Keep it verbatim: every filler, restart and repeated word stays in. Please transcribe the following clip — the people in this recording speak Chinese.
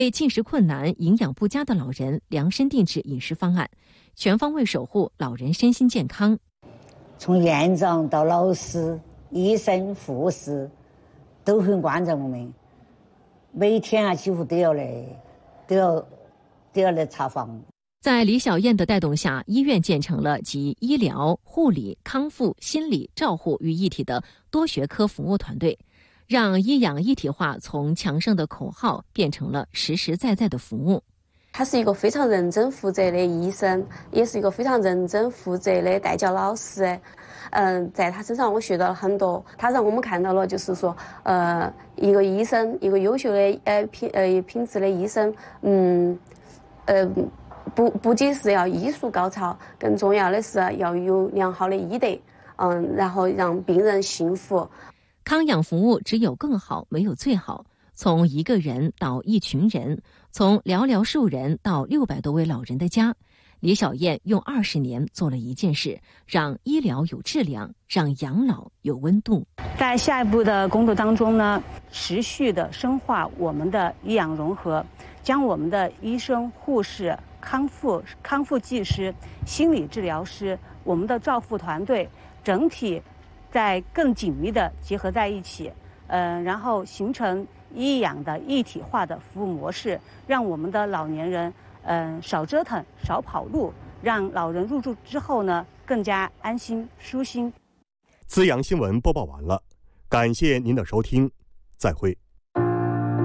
为进食困难、营养不佳的老人量身定制饮食方案，全方位守护老人身心健康。 从院长到老师、医生、护士都很关照我们，每天啊几乎都要来，都要都要来查房。 在李小燕的带动下，医院建成了集医疗、护理、康复、心理照护于一体的多学科服务团队，让医养一体化从墙上的口号变成了实实在在的服务。 他是一个非常认真负责的医生，也是一个非常认真负责的带教老师。嗯，在他身上我学到了很多，他让我们看到了，就是说，呃，一个医生，一个优秀的呃品呃品质的医生，嗯，呃。不不仅是要医术高超，更重要的是要有良好的医德，嗯，然后让病人幸福。 康养服务只有更好，没有最好。从一个人到一群人，从寥寥数人到六百多位老人的家，李小燕用二十年做了一件事，让医疗有质量，让养老有温度。 在下一步的工作当中呢，持续的深化我们的医养融合，将我们的医生、护士、康复康复技师、心理治疗师、我们的照护团队整体在更紧密的结合在一起，呃，然后形成医养的一体化的服务模式，让我们的老年人嗯、呃、少折腾、少跑路，让老人入住之后呢更加安心舒心。 资阳新闻播报完了，感谢您的收听，再会。